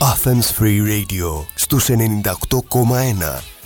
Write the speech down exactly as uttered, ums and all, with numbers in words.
Athens Free Radio στους ενενήντα οκτώ κόμμα ένα.